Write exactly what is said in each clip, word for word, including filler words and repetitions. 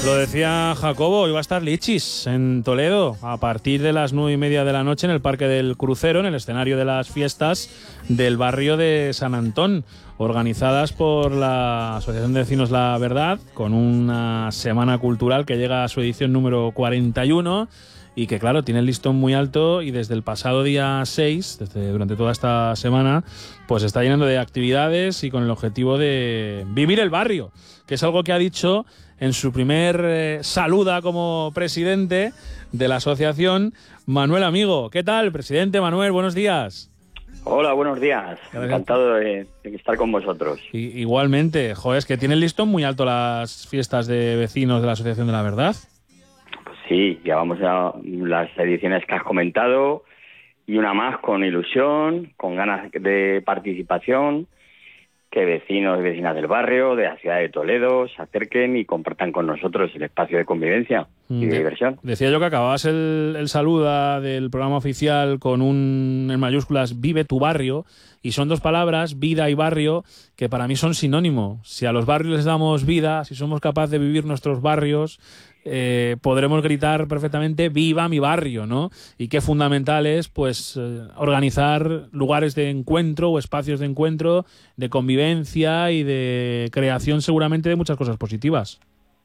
Lo decía Jacobo, hoy va a estar Lichis en Toledo a partir de las nueve y media de la noche en el Parque del Crucero, en el escenario de las fiestas del barrio de San Antón, organizadas por la Asociación de Vecinos La Verdad, con una semana cultural que llega a su edición número cuarenta y uno y que, claro, tiene el listón muy alto, y desde el pasado día seis, desde, durante toda esta semana, pues está llenando de actividades y con el objetivo de vivir el barrio, que es algo que ha dicho en su primer eh, saluda como presidente de la asociación, Manuel Amigo. ¿Qué tal, presidente Manuel? Buenos días. Hola, buenos días. Encantado de, de estar con vosotros. Y, igualmente. Joder, es que tiene el listón muy alto las fiestas de vecinos de la Asociación de la Verdad. Pues sí, llevamos ya las ediciones que has comentado y una más con ilusión, con ganas de participación, que vecinos y vecinas del barrio, de la ciudad de Toledo, se acerquen y compartan con nosotros el espacio de convivencia y de diversión. Decía yo que acababas el, el saluda del programa oficial con un, en mayúsculas, vive tu barrio, y son dos palabras, vida y barrio, que para mí son sinónimo. Si a los barrios les damos vida, si somos capaces de vivir nuestros barrios, eh, podremos gritar perfectamente viva mi barrio, ¿no? Y qué fundamental es, pues, eh, organizar lugares de encuentro o espacios de encuentro, de convivencia y de creación seguramente de muchas cosas positivas.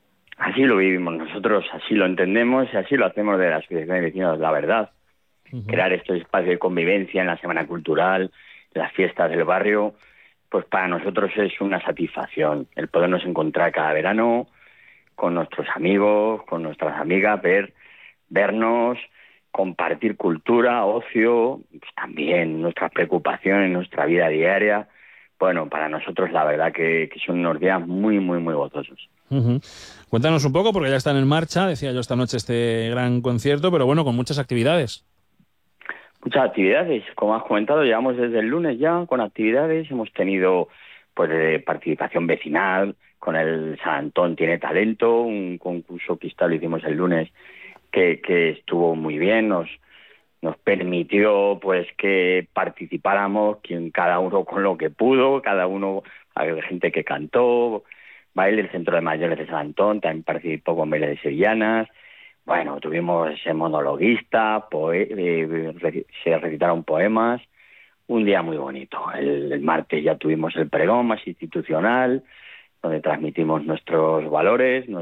Así lo vivimos nosotros, así lo entendemos y así lo hacemos de la Asociación de Vecinos La Verdad. Uh-huh. Crear este espacio de convivencia en la Semana Cultural, en las fiestas del barrio, pues para nosotros es una satisfacción el podernos encontrar cada verano con nuestros amigos, con nuestras amigas, ver, vernos, compartir cultura, ocio, pues también nuestras preocupaciones, nuestra vida diaria. Bueno, para nosotros la verdad que, que son unos días muy, muy, muy gozosos. Uh-huh. Cuéntanos un poco, porque ya están en marcha, decía yo esta noche, este gran concierto, pero bueno, con muchas actividades. Muchas actividades, como has comentado, llevamos desde el lunes ya con actividades, hemos tenido pues de participación vecinal, con el San Antón Tiene Talento, un concurso que lo hicimos el lunes que, que estuvo muy bien, nos nos permitió pues que participáramos quien cada uno con lo que pudo, cada uno, hay gente que cantó, baile el Centro de Mayores de San Antón, también participó con baile de sevillanas. Bueno, tuvimos ese monologuista, poe eh, re se recitaron poemas, un día muy bonito. El, el martes ya tuvimos el pregón más institucional, donde transmitimos nuestros valores,